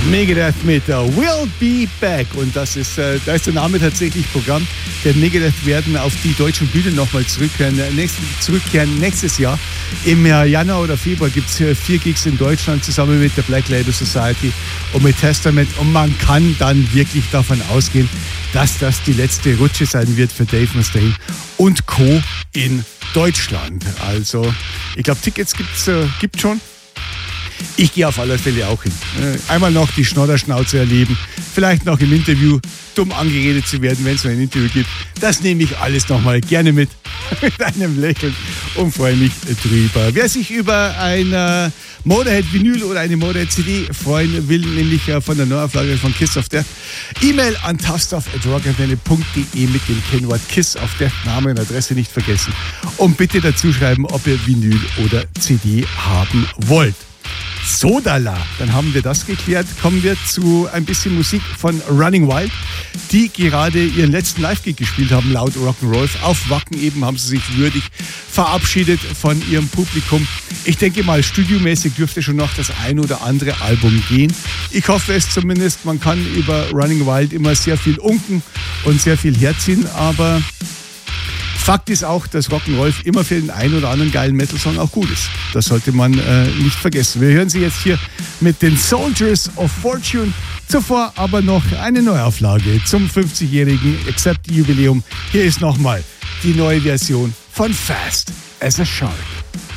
Megadeth mit Will Be Back. Und da ist der Name tatsächlich Programm. Denn Megadeth werden auf die deutschen Bühnen nochmal zurückkehren. Nächstes Jahr. Im Januar oder Februar gibt es 4 Gigs in Deutschland zusammen mit der Black Label Society und mit Testament. Und man kann dann wirklich davon ausgehen, dass das die letzte Rutsche sein wird für Dave Mustaine und Co. in Deutschland. Also, ich glaube, Tickets gibt schon. Ich gehe auf alle Fälle auch hin. Einmal noch die Schnodderschnauze erleben, vielleicht noch im Interview dumm angeredet zu werden, wenn es mal ein Interview gibt. Das nehme ich alles nochmal gerne mit einem Lächeln und freue mich drüber. Wer sich über ein Motorhead-Vinyl oder eine Motorhead-CD freuen will, nämlich von der Neuauflage von Kiss of Death, E-Mail an toughtstuff@rockantenne.de mit dem Kennwort Kiss of Death, Name und Adresse nicht vergessen. Und bitte dazu schreiben, ob ihr Vinyl oder CD haben wollt. Sodala, dann haben wir das geklärt. Kommen wir zu ein bisschen Musik von Running Wild, die gerade ihren letzten Live-Gig gespielt haben, laut Rock'n'Roll. Auf Wacken eben haben sie sich würdig verabschiedet von ihrem Publikum. Ich denke mal, studiomäßig dürfte schon noch das ein oder andere Album gehen. Ich hoffe es zumindest. Man kann über Running Wild immer sehr viel unken und sehr viel herziehen, aber Fakt ist auch, dass Rock'n'Roll immer für den einen oder anderen geilen Metal-Song auch gut ist. Das sollte man nicht vergessen. Wir hören sie jetzt hier mit den Soldiers of Fortune. Zuvor aber noch eine Neuauflage zum 50-jährigen Accept-Jubiläum. Hier ist nochmal die neue Version von Fast as a Shark.